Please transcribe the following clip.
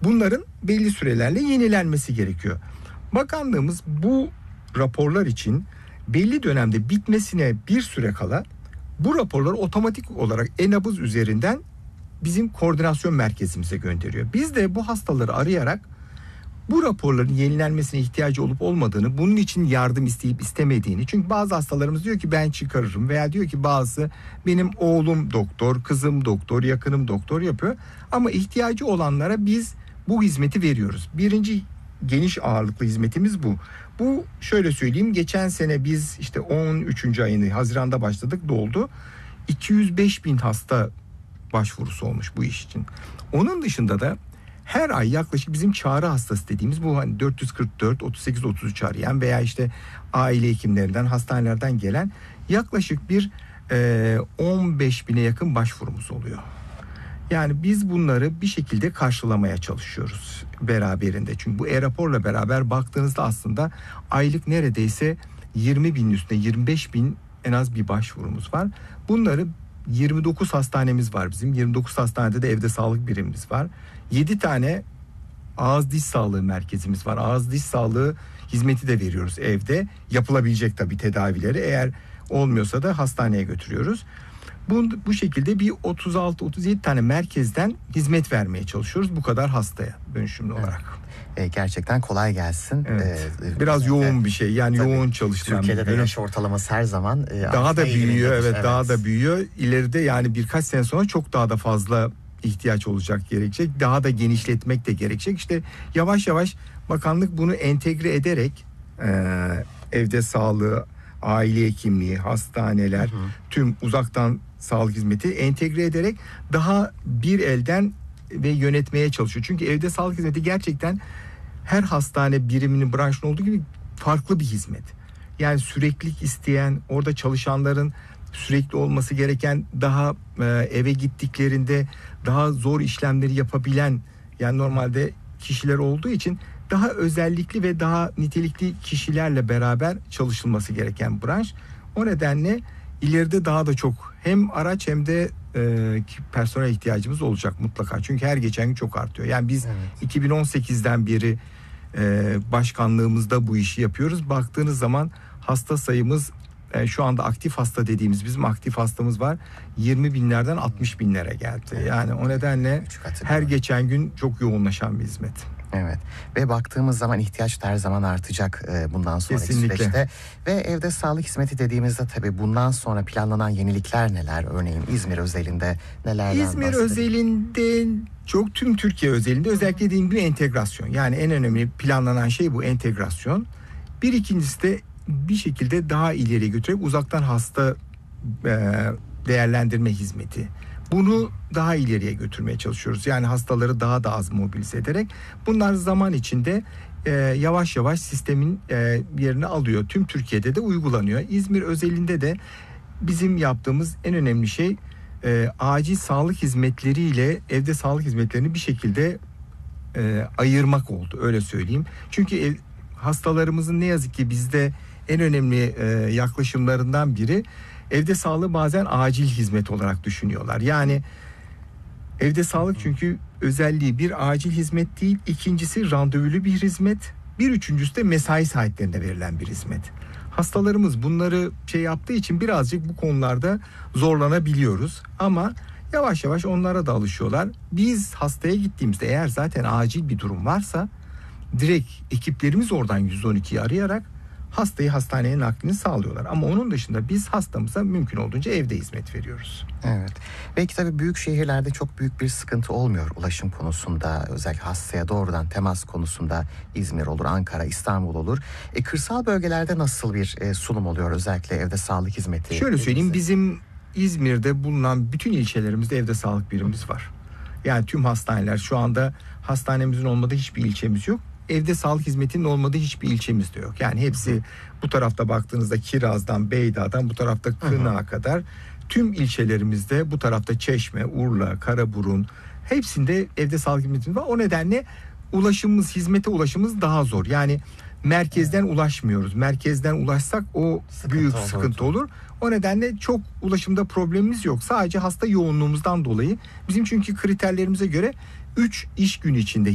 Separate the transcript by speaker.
Speaker 1: bunların belli sürelerle yenilenmesi gerekiyor. Bakanlığımız bu raporlar için belli dönemde bitmesine bir süre kala bu raporları otomatik olarak e-nabız üzerinden bizim koordinasyon merkezimize gönderiyor. Biz de bu hastaları arayarak bu raporların yenilenmesine ihtiyacı olup olmadığını, bunun için yardım isteyip istemediğini. Çünkü bazı hastalarımız diyor ki ben çıkarırım, veya diyor ki bazısı benim oğlum doktor, kızım doktor, yakınım doktor yapıyor. Ama ihtiyacı olanlara biz bu hizmeti veriyoruz. Birinci geniş ağırlıklı hizmetimiz bu. Bu şöyle söyleyeyim, geçen sene biz işte 13. ayını Haziran'da başladık, doldu. 205 bin hasta başvurusu olmuş bu iş için. Onun dışında da her ay yaklaşık bizim çağrı hastası dediğimiz bu hani 444, 38, 33 arayan veya işte aile hekimlerinden, hastanelerden gelen yaklaşık bir 15 bine yakın başvurumuz oluyor. Yani biz bunları bir şekilde karşılamaya çalışıyoruz beraberinde. Çünkü bu e-raporla beraber baktığınızda aslında aylık neredeyse 20 binin üstünde, 25 bin en az bir başvurumuz var. Bunları 29 hastanemiz var bizim. 29 hastanede de evde sağlık birimimiz var. 7 tane ağız diş sağlığı merkezimiz var. Ağız diş sağlığı hizmeti de veriyoruz evde. Yapılabilecek tabii tedavileri. Eğer olmuyorsa da hastaneye götürüyoruz. Bu şekilde bir 36-37 tane merkezden hizmet vermeye çalışıyoruz bu kadar hastaya dönüşümlü olarak.
Speaker 2: Gerçekten kolay gelsin.
Speaker 1: Evet. Biraz yoğun bir şey. Yani
Speaker 2: tabii,
Speaker 1: yoğun çalışılan.
Speaker 2: Türkiye'de de yaş ortalaması her zaman
Speaker 1: daha da büyüyor. Evet, daha da büyüyor. İleride yani birkaç sene sonra çok daha da fazla ihtiyaç olacak, gerekecek. Daha da genişletmek de gerekecek. İşte yavaş yavaş bakanlık bunu entegre ederek evde sağlığı, aile hekimliği, hastaneler, tüm uzaktan sağlık hizmeti entegre ederek daha bir elden ve yönetmeye çalışıyor. Çünkü evde sağlık hizmeti gerçekten her hastane biriminin, branşının olduğu gibi farklı bir hizmet. Yani süreklilik isteyen, orada çalışanların sürekli olması gereken, daha eve gittiklerinde daha zor işlemleri yapabilen, yani normalde kişiler olduğu için daha özellikli ve daha nitelikli kişilerle beraber çalışılması gereken branş. O nedenle ileride daha da çok hem araç hem de personel ihtiyacımız olacak mutlaka. Çünkü her geçen gün çok artıyor. Yani biz 2018'den beri başkanlığımızda bu işi yapıyoruz. Baktığınız zaman hasta sayımız şu anda aktif hasta dediğimiz bizim aktif hastamız var. 20 binlerden 60 binlere geldi. Yani o nedenle her geçen gün çok yoğunlaşan bir hizmet.
Speaker 2: Evet, ve baktığımız zaman ihtiyaç da her zaman artacak bundan sonraki süreçte. Ve evde sağlık hizmeti dediğimizde tabii bundan sonra planlanan yenilikler neler? Örneğin İzmir özelinde nelerden
Speaker 1: İzmir özelinde çok, tüm Türkiye özelinde özellikle dediğim gibi entegrasyon. Yani en önemli planlanan şey bu, entegrasyon. Bir ikincisi de bir şekilde daha ileriye götürerek uzaktan hasta değerlendirme hizmeti. Bunu daha ileriye götürmeye çalışıyoruz. Yani hastaları daha da az mobilize ederek. Bunlar zaman içinde yavaş yavaş sistemin yerini alıyor. Tüm Türkiye'de de uygulanıyor. İzmir özelinde de bizim yaptığımız en önemli şey acil sağlık hizmetleriyle evde sağlık hizmetlerini bir şekilde ayırmak oldu. Öyle söyleyeyim. Çünkü hastalarımızın ne yazık ki bizde en önemli yaklaşımlarından biri, evde sağlığı bazen acil hizmet olarak düşünüyorlar. Yani evde sağlık çünkü özelliği bir acil hizmet değil, ikincisi randevulu bir hizmet, bir üçüncüsü de mesai saatlerinde verilen bir hizmet. Hastalarımız bunları yaptığı için birazcık bu konularda zorlanabiliyoruz ama yavaş yavaş onlara da alışıyorlar. Biz hastaya gittiğimizde eğer zaten acil bir durum varsa direkt ekiplerimiz oradan 112'yi arayarak hastayı hastaneye naklini sağlıyorlar. Ama onun dışında biz hastamıza mümkün olduğunca evde hizmet veriyoruz.
Speaker 2: Evet. Belki tabii büyük şehirlerde çok büyük bir sıkıntı olmuyor ulaşım konusunda. Özellikle hastaya doğrudan temas konusunda İzmir olur, Ankara, İstanbul olur. Kırsal bölgelerde nasıl bir sunum oluyor özellikle evde sağlık hizmeti?
Speaker 1: Şöyle söyleyeyim, bizim İzmir'de bulunan bütün ilçelerimizde evde sağlık birimimiz var. Yani tüm hastaneler, şu anda hastanemizin olmadığı hiçbir ilçemiz yok. Evde sağlık hizmetinin olmadığı hiçbir ilçemiz de yok. Yani hepsi bu tarafta baktığınızda Kiraz'dan, Beydağ'dan bu tarafta Kırnak'a kadar tüm ilçelerimizde, bu tarafta Çeşme, Urla, Karaburun hepsinde evde sağlık hizmetimiz var. O nedenle hizmete ulaşımımız daha zor. Yani merkezden ulaşmıyoruz. Merkezden ulaşsak o büyük sıkıntı olur. O nedenle çok ulaşımda problemimiz yok. Sadece hasta yoğunluğumuzdan dolayı bizim çünkü kriterlerimize göre 3 iş günü içinde